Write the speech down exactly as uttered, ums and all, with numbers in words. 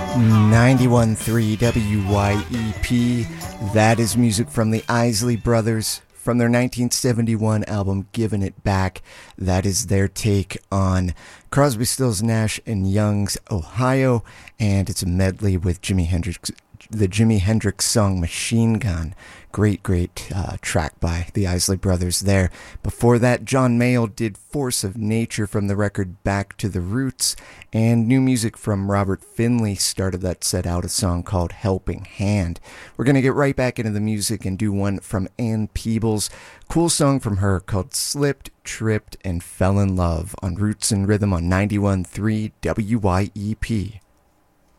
ninety-one point three W Y E P. That is music from the Isley Brothers from their nineteen seventy-one album Giving It Back. That is their take on Crosby, Stills, Nash and Young's Ohio, and it's a medley with Jimi Hendrix, the Jimi Hendrix song Machine Gun. Great, great uh, track by the Isley Brothers there. Before that, John Mayall did Force of Nature from the record Back to the Roots, and new music from Robert Finley started that set out, a song called Helping Hand. We're going to get right back into the music and do one from Ann Peebles. Cool song from her called Slipped, Tripped, and Fell in Love on Roots and Rhythm on ninety-one point three W Y E P.